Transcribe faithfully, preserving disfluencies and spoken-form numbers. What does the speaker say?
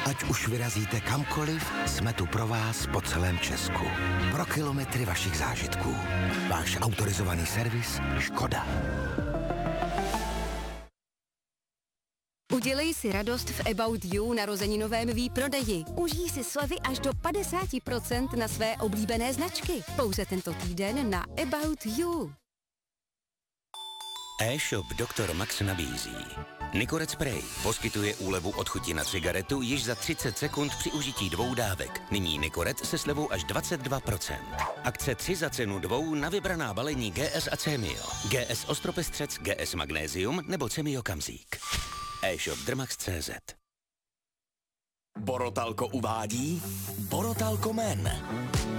Ať už vyrazíte kamkoliv, jsme tu pro vás po celém Česku. Pro kilometry vašich zážitků. Váš autorizovaný servis Škoda. Udělej si radost v About You narozeninovém výprodeji. Užij si slevy až do padesát procent na své oblíbené značky. Pouze tento týden na About You. E-shop doktor Max nabízí. Nicorette Spray poskytuje úlevu od chuti na cigaretu již za třicet sekund při užití dvou dávek. Nyní Nicorette se slevou až dvacet dva procent. Akce tři za cenu dvou na vybraná balení G S a Cemio. G S Ostropestřec, G S Magnézium nebo Cemio Kamzík. E-shop Drmax tečka cé zet. Borotalko uvádí Borotalko Men.